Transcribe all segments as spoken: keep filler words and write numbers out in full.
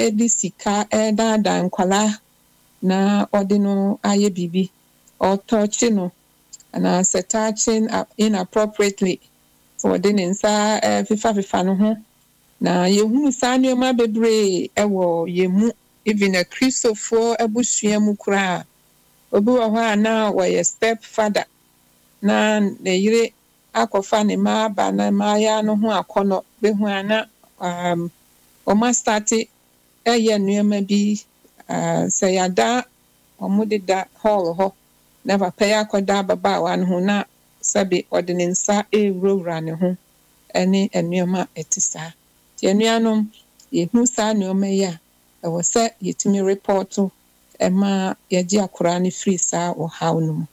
edi sika eda da nkwala na ordino aye bibi or touching no and se touching inappropriately for the nsa fifa fifa no ho na yehunu saa nneoma bebre ewo yemu even a Christopher abusua mu kura obi wo ho na wo step father na ne yire akofa ne ma ba na ma ya no ho akono be hu ana um o ma start eye nneoma bi uh, say yada omude da hall ho na papa ya akoda baba wa no ho na sabe ordinansa e rowra ne ho ene nneoma etisa ti enuanom yehu sa nneoma ya e wo se yetimi reporto e ma yeji akora ne free sa o haw no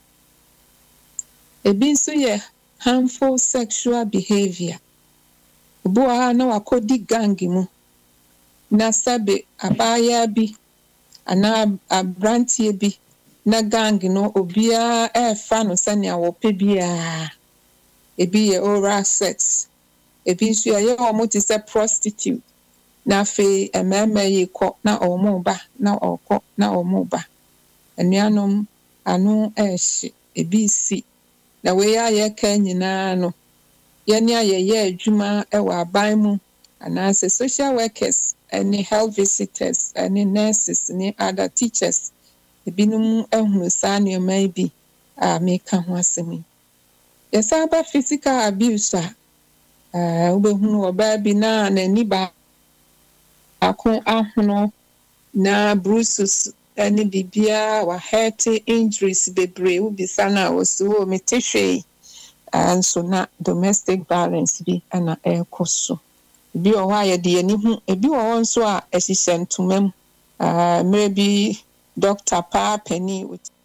ebi nso ye harmful sexual behavior obo ha na wakodi gang mu na sabe abaya bi ana abrantie bi na gang no obia e fa no sane awope bia ebi ye oral sex ebi nso ye omo ti se prostitute na fe ememe ye ko na omo ba na okọ na omo ba enuanom anu ehye ebi si na we ya ye ka nyina no ye ne aye ye adwuma e wa aban mu ana se social workers and health visitors and nurses and other teachers ebinum ehunu saa nneoma bi a meka ho asemi yesa ba physical abuse a eh obehunu oba bi na nani ba akon ahono na bruises any bibia wa hurt injuries bebre ubisa na oso metehwe and so na domestic violence bi ana ekoso bi o wa ye de ani hu ebi wo nso a ehihye ntomam ah maybe doctor pa penny with